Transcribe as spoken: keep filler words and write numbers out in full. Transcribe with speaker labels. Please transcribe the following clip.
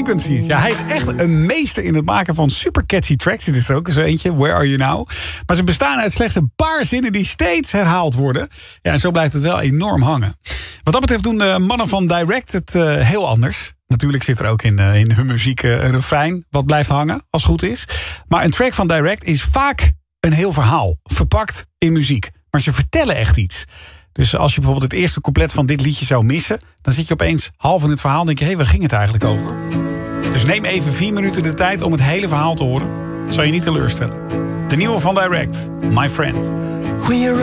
Speaker 1: Frequencies. Ja, hij is echt een meester in het maken van super catchy tracks. Dit is er ook eens eentje, Where Are You Now? Maar ze bestaan uit slechts een paar zinnen die steeds herhaald worden. Ja, en zo blijft het wel enorm hangen. Wat dat betreft doen de mannen van Direct het uh, heel anders. Natuurlijk zit er ook in, uh, in hun muziek uh, een refrein wat blijft hangen, als het goed is. Maar een track van Direct is vaak een heel verhaal, verpakt in muziek. Maar ze vertellen echt iets. Dus als je bijvoorbeeld het eerste couplet van dit liedje zou missen, dan zit je opeens half in het verhaal en denk je, hé, hey, waar ging het eigenlijk over? Dus neem even vier minuten de tijd om het hele verhaal te horen. Dat zal je niet teleurstellen. De nieuwe van Direct, My Friend.